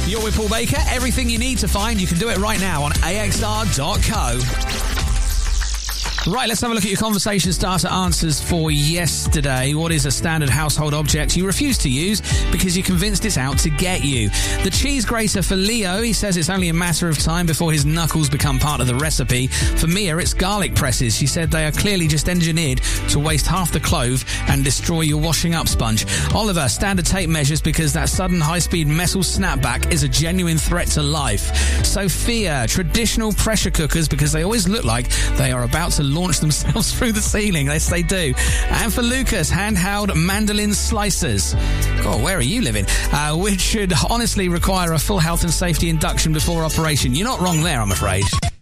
You're with Paul Baker. Everything you need to find, you can do it right now on axr.co. Right, let's have a look at your conversation starter answers for yesterday. What is a standard household object you refuse to use because you're convinced it's out to get you? The cheese grater for Leo, he says it's only a matter of time before his knuckles become part of the recipe. For Mia, it's garlic presses. She said they are clearly just engineered to waste half the clove and destroy your washing up sponge. Oliver, standard tape measures because that sudden high-speed metal snapback is a genuine threat to life. Sophia, traditional pressure cookers because they always look like they are about to launch themselves through the ceiling. Yes, they do. And for Lucas, handheld mandolin slicers. God, where are you living? Which should honestly require a full health and safety induction before operation. You're not wrong there, I'm afraid.